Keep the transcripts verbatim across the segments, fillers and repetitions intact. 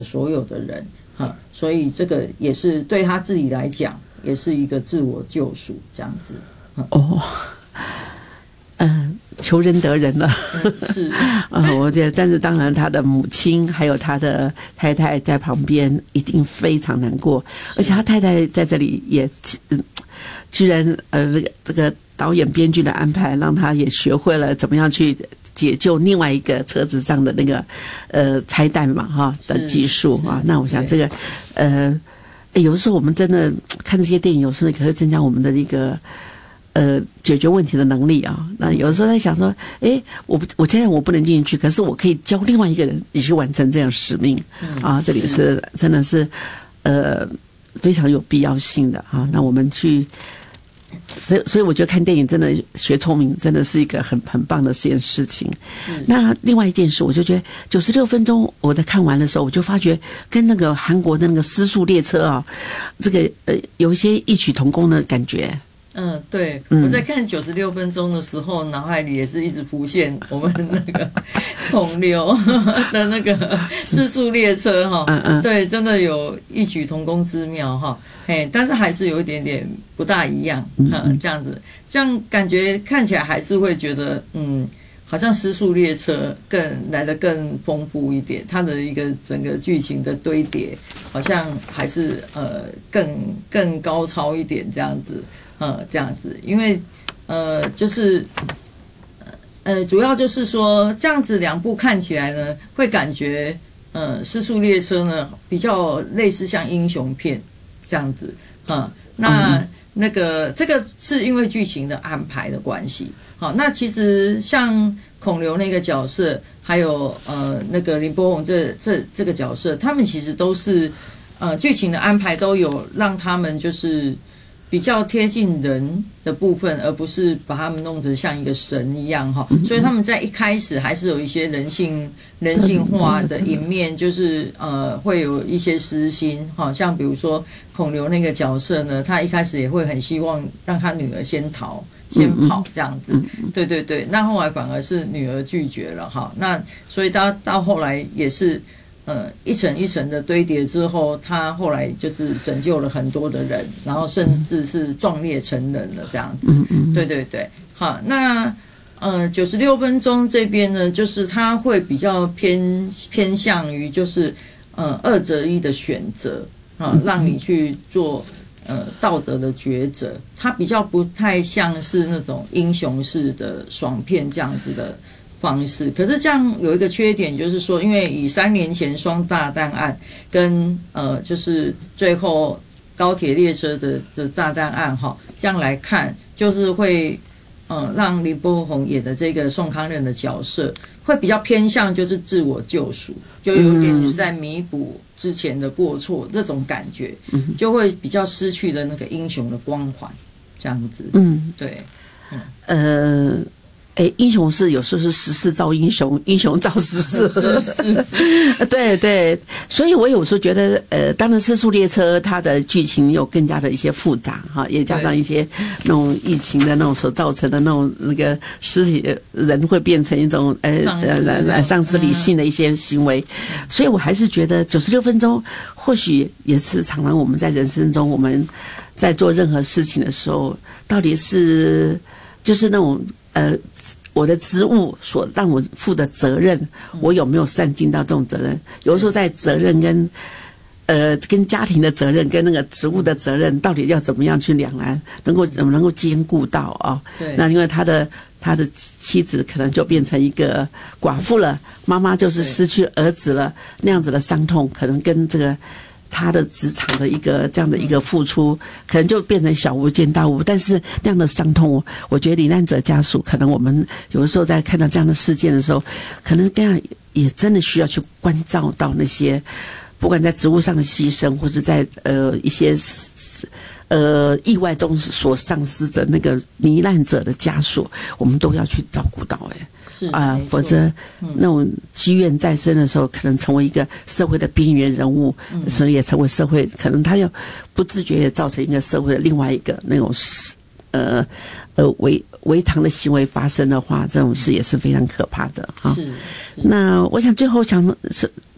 所有的人哈，所以这个也是对他自己来讲，也是一个自我救赎这样子。 哦，嗯，求仁得仁了， 嗯、是， 嗯，我觉得，但是当然，他的母亲还有他的太太在旁边，一定非常难过，而且他太太在这里也，嗯，居然呃，这个这个导演编剧的安排，让他也学会了怎么样去解救另外一个车子上的那个呃拆弹嘛哈的技术啊。那我想这个呃，有的时候我们真的看这些电影，有时候可以增加我们的一个。呃，解决问题的能力啊，那有的时候在想说，哎，我不，我现在我不能进去，可是我可以教另外一个人也去完成这样使命、嗯、啊，这里是真的是呃非常有必要性的啊。那我们去，所以所以我觉得看电影真的学聪明，真的是一个很很棒的这件事情。嗯、那另外一件事，我就觉得九十六分钟我在看完的时候，我就发觉跟那个韩国的那个失速列车啊，这个呃有一些异曲同工的感觉。 嗯，对，我在看九十六分钟的时候，脑海里也是一直浮现我们那个孔刘的那个失速列车哈，嗯嗯，对，真的有异曲同工之妙哈，嘿，但是还是有一点点不大一样，嗯，这样子，这样感觉看起来还是会觉得，嗯，好像失速列车更来得更丰富一点，它的一个整个剧情的堆叠，好像还是呃更更高超一点这样子。呃，这样子，因为，呃，就是，呃，主要就是说，这样子两部看起来呢，会感觉，呃，失速列车呢比较类似像英雄片这样子，哈、呃，那、嗯、那个这个是因为剧情的安排的关系，好，那其实像孔刘那个角色，还有呃那个林柏宏这这这个角色，他们其实都是，呃，剧情的安排都有让他们就是。比较贴近人的部分，而不是把他们弄得像一个神一样哈，所以他们在一开始还是有一些人性人性化的一面，就是呃会有一些私心哈，像比如说孔刘那个角色呢，他一开始也会很希望让他女儿先逃先跑这样子，对对对，那后来反而是女儿拒绝了哈，那所以他到后来也是。呃，一层一层的堆叠之后，他后来就是拯救了很多的人，然后甚至是壮烈成人了这样子。嗯嗯，对对对。好，那呃，九十六分钟这边呢，就是他会比较偏偏向于就是呃二择一的选择啊，让你去做呃道德的抉择。他比较不太像是那种英雄式的爽片这样子的。方式，可是这样有一个缺点，就是说，因为以三年前双炸弹案跟呃，就是最后高铁列车的的炸弹案哈，这样来看，就是会呃让林柏宏演的这个宋康任的角色，会比较偏向就是自我救赎，就有点是在弥补之前的过错，这种感觉，就会比较失去了那个英雄的光环，这样子，嗯，对，嗯，呃。 哎，英雄是有时候是时势造英雄，英雄造时势。是是，对对，所以我有时候觉得，呃，当然失速列车它的剧情有更加的一些复杂哈，也加上一些那种疫情的那种所造成的那种那个尸体人会变成一种呃呃丧失理性的一些行为，嗯、所以我还是觉得九十六分钟或许也是常常我们在人生中我们在做任何事情的时候，到底是就是那种呃。我的职务所让我负的责任，我有没有善尽到这种责任？有的时候在责任跟呃跟家庭的责任跟那个职务的责任，到底要怎么样去两难，能够怎么能够兼顾到啊？对，那因为他的他的妻子可能就变成一个寡妇了，妈妈就是失去儿子了，那样子的伤痛，可能跟这个。他的职场的一个这样的一个付出，可能就变成小巫见大巫。但是那样的伤痛，我觉得罹难者家属，可能我们有的时候在看到这样的事件的时候，可能这样也真的需要去关照到那些，不管在职务上的牺牲，或者在呃一些呃意外中所丧失的那个罹难者的家属，我们都要去照顾到。哎。啊、呃，否则那种积怨在身的时候，可能成为一个社会的边缘人物，嗯、所以也成为社会，可能他又不自觉也造成一个社会的另外一个那种呃呃违违常的行为发生的话，这种事也是非常可怕的哈。那我想最后想是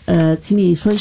呃，请你说一